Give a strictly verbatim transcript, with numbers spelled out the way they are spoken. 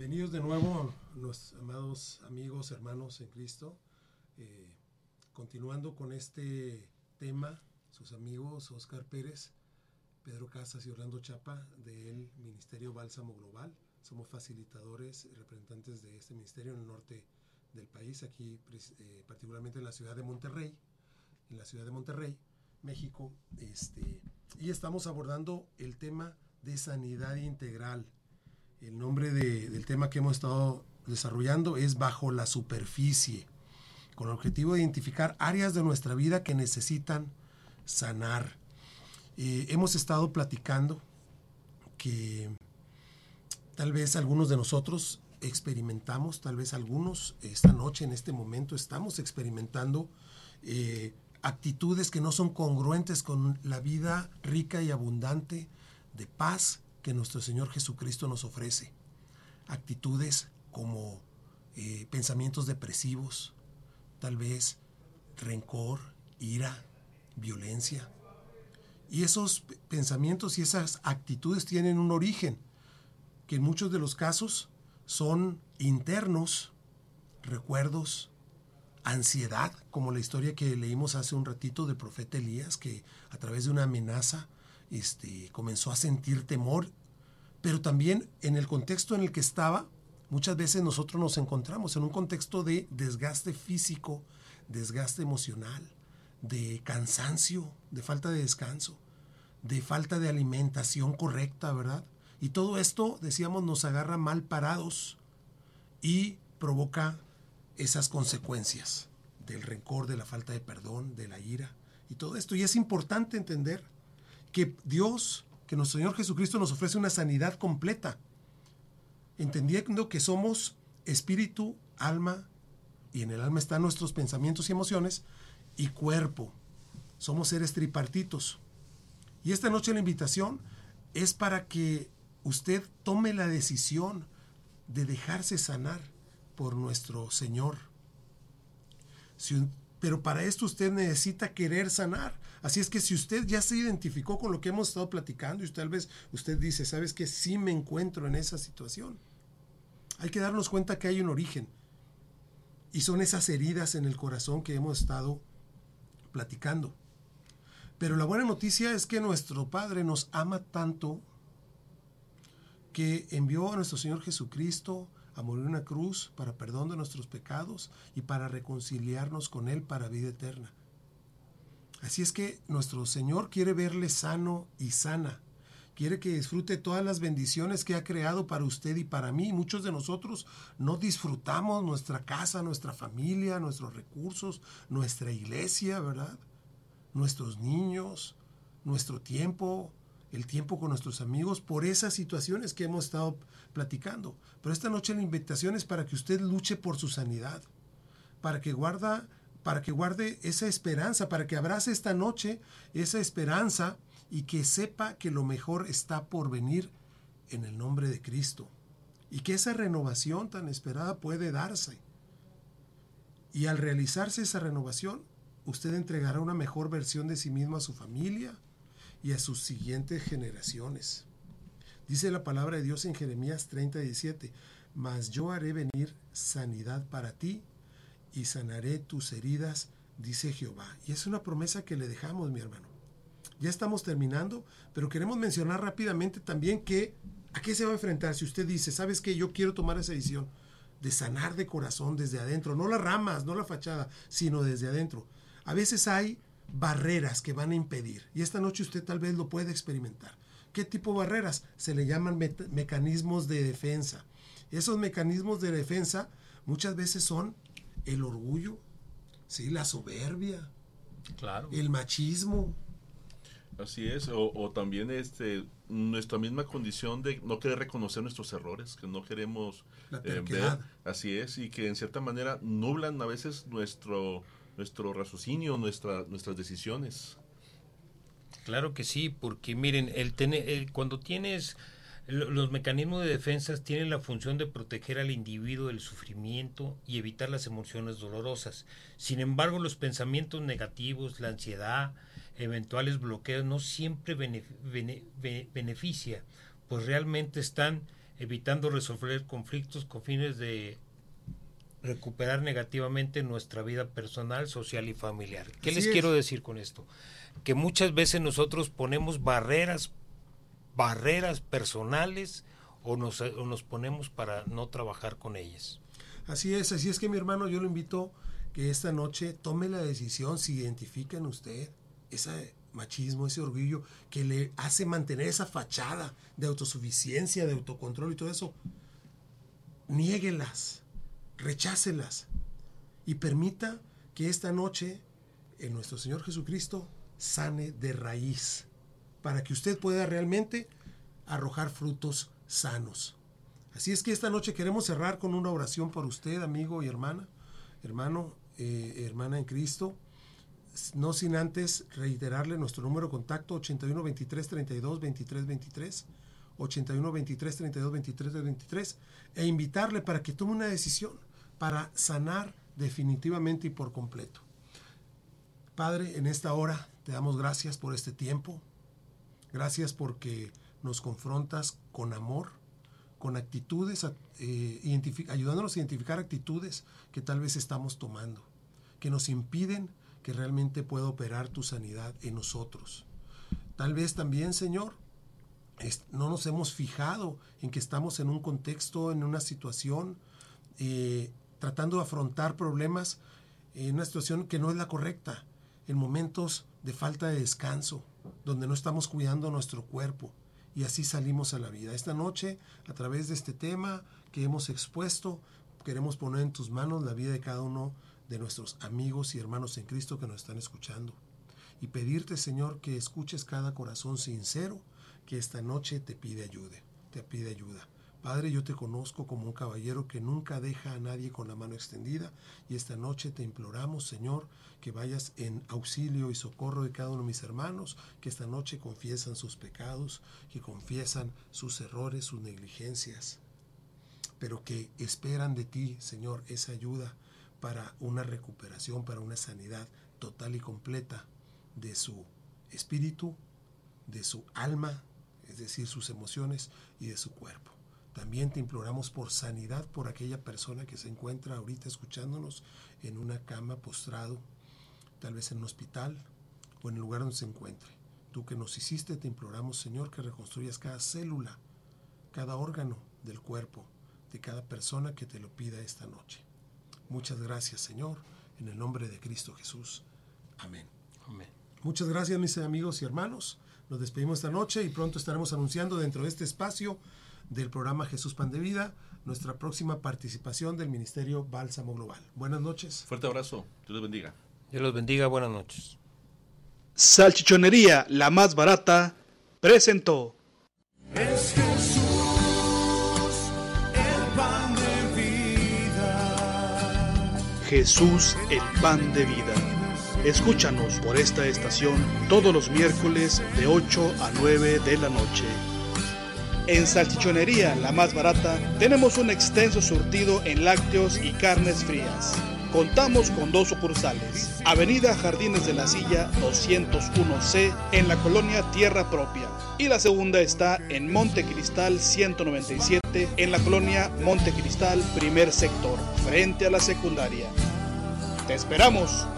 Bienvenidos de nuevo, los amados amigos, hermanos en Cristo. Eh, continuando con este tema, sus amigos Oscar Pérez, Pedro Casas y Orlando Chapa del Ministerio Bálsamo Global. Somos facilitadores y representantes de este ministerio en el norte del país, aquí eh, particularmente en la ciudad de Monterrey, en la ciudad de Monterrey, México, este, y estamos abordando el tema de sanidad integral. El nombre de, del tema que hemos estado desarrollando es Bajo la Superficie, con el objetivo de identificar áreas de nuestra vida que necesitan sanar. Eh, hemos estado platicando que tal vez algunos de nosotros experimentamos, tal vez algunos esta noche, en este momento, estamos experimentando eh, actitudes que no son congruentes con la vida rica y abundante de paz que nuestro Señor Jesucristo nos ofrece. Actitudes como eh, pensamientos depresivos, tal vez rencor, ira, violencia. Y esos pensamientos y esas actitudes tienen un origen que en muchos de los casos son internos, recuerdos, ansiedad, como la historia que leímos hace un ratito del profeta Elías, que a través de una amenaza Este, comenzó a sentir temor, pero también en el contexto en el que estaba, muchas veces nosotros nos encontramos en un contexto de desgaste físico, desgaste emocional, de cansancio, de falta de descanso, de falta de alimentación correcta, ¿verdad? Y todo esto, decíamos, nos agarra mal parados y provoca esas consecuencias del rencor, de la falta de perdón, de la ira y todo esto. Y es importante entender que Dios, que nuestro Señor Jesucristo nos ofrece una sanidad completa, entendiendo que somos espíritu, alma, y en el alma están nuestros pensamientos y emociones, y cuerpo. Somos seres tripartitos. Y esta noche la invitación es para que usted tome la decisión de dejarse sanar por nuestro Señor. Si Pero para esto usted necesita querer sanar. Así es que si usted ya se identificó con lo que hemos estado platicando y tal vez usted dice, ¿sabes qué? Sí me encuentro en esa situación. Hay que darnos cuenta que hay un origen. Y son esas heridas en el corazón que hemos estado platicando. Pero la buena noticia es que nuestro Padre nos ama tanto que envió a nuestro Señor Jesucristo a morir en una cruz para perdón de nuestros pecados y para reconciliarnos con Él para vida eterna. Así es que nuestro Señor quiere verle sano y sana. Quiere que disfrute todas las bendiciones que ha creado para usted y para mí. Muchos de nosotros no disfrutamos nuestra casa, nuestra familia, nuestros recursos, nuestra iglesia, ¿verdad? Nuestros niños, nuestro tiempo, el tiempo con nuestros amigos, por esas situaciones que hemos estado platicando. Pero esta noche la invitación es para que usted luche por su sanidad, para que guarda, para que guarde esa esperanza, para que abrace esta noche esa esperanza y que sepa que lo mejor está por venir en el nombre de Cristo y que esa renovación tan esperada puede darse. Y al realizarse esa renovación, usted entregará una mejor versión de sí mismo a su familia y a sus siguientes generaciones. Dice la palabra de Dios en Jeremías treinta, diecisiete, mas yo haré venir sanidad para ti y sanaré tus heridas, dice Jehová. Y es una promesa que le dejamos, mi hermano. Ya estamos terminando, pero queremos mencionar rápidamente también que a qué se va a enfrentar. Si usted dice, ¿sabes qué? Yo quiero tomar esa decisión de sanar de corazón desde adentro, no las ramas, no la fachada, sino desde adentro. A veces hay barreras que van a impedir, y esta noche usted tal vez lo puede experimentar. ¿Qué tipo de barreras? Se le llaman me- mecanismos de defensa. Esos mecanismos de defensa muchas veces son el orgullo, ¿sí? La soberbia, claro, el machismo. Así es, o, o también este nuestra misma condición de no querer reconocer nuestros errores, que no queremos La eh, ver, terquedad. así es, y que en cierta manera nublan a veces nuestro nuestro raciocinio, nuestra, nuestras decisiones. claro que sí, porque miren, el tener, el, cuando tienes los mecanismos de defensa tienen la función de proteger al individuo del sufrimiento y evitar las emociones dolorosas. Sin embargo, los pensamientos negativos, la ansiedad, eventuales bloqueos no siempre bene, bene, bene, beneficia, pues realmente están evitando resolver conflictos con fines de recuperar negativamente nuestra vida personal, social y familiar. ¿Qué Así les es. quiero decir con esto? Que muchas veces nosotros ponemos barreras, barreras personales o nos, o nos ponemos para no trabajar con ellas. Así es, así es que mi hermano, yo lo invito que esta noche tome la decisión, si identifica en usted ese machismo, ese orgullo que le hace mantener esa fachada de autosuficiencia, de autocontrol y todo eso, niéguelas, rechácelas y permita que esta noche en nuestro Señor Jesucristo sane de raíz, para que usted pueda realmente arrojar frutos sanos. Así es que esta noche queremos cerrar con una oración por usted, amigo y hermana, hermano, eh, hermana en Cristo, no sin antes reiterarle nuestro número de contacto ochenta y uno veintitrés treinta y dos veintitrés veintitrés, ochenta y uno veintitrés treinta y dos veintitrés veintitrés, e invitarle para que tome una decisión para sanar definitivamente y por completo. Padre, en esta hora te damos gracias por este tiempo, gracias porque nos confrontas con amor, con actitudes, eh, identific- ayudándonos a identificar actitudes que tal vez estamos tomando, que nos impiden que realmente pueda operar tu sanidad en nosotros. Tal vez también, Señor, es, no nos hemos fijado en que estamos en un contexto, en una situación, eh, tratando de afrontar problemas en una situación que no es la correcta, en momentos de falta de descanso, donde no estamos cuidando nuestro cuerpo, y así salimos a la vida. Esta noche, a través de este tema que hemos expuesto, queremos poner en tus manos la vida de cada uno de nuestros amigos y hermanos en Cristo que nos están escuchando. Y pedirte, Señor, que escuches cada corazón sincero que esta noche te pide ayuda, te pide ayuda. Padre, yo te conozco como un caballero que nunca deja a nadie con la mano extendida, y esta noche te imploramos, Señor, que vayas en auxilio y socorro de cada uno de mis hermanos, que esta noche confiesan sus pecados, que confiesan sus errores, sus negligencias, pero que esperan de ti, Señor, esa ayuda para una recuperación, para una sanidad total y completa de su espíritu, de su alma, es decir, sus emociones, y de su cuerpo. También te imploramos por sanidad por aquella persona que se encuentra ahorita escuchándonos en una cama postrado, tal vez en un hospital o en el lugar donde se encuentre. Tú que nos hiciste, te imploramos, Señor, que reconstruyas cada célula, cada órgano del cuerpo de cada persona que te lo pida esta noche. Muchas gracias, Señor, en el nombre de Cristo Jesús. Amén. Amén. Muchas gracias, mis amigos y hermanos. Nos despedimos esta noche y pronto estaremos anunciando dentro de este espacio del programa Jesús Pan de Vida nuestra próxima participación del Ministerio Bálsamo Global. Buenas noches. Fuerte abrazo. Dios les bendiga. Dios los bendiga. Buenas noches. Salchichonería La Más Barata presentó. Es Jesús, el pan de vida. Jesús, el pan de vida. Escúchanos por esta estación todos los miércoles de ocho a nueve de la noche. En Salchichonería La Más Barata tenemos un extenso surtido en lácteos y carnes frías. Contamos con dos sucursales: Avenida Jardines de la Silla doscientos uno C en la colonia Tierra Propia, y la segunda está en Monte Cristal ciento noventa y siete en la colonia Monte Cristal Primer Sector, frente a la secundaria. ¡Te esperamos!